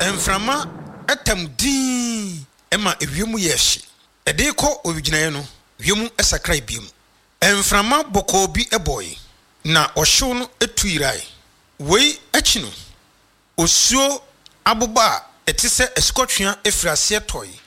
Mframa etam din ema ewiemu yehye. Ede ko owigyinaye no wiemu esakrai biem. Mframa boko bi eboy na ohyew no etuirai. Wei achi no osuo aboba etise esukotwea efrase toy.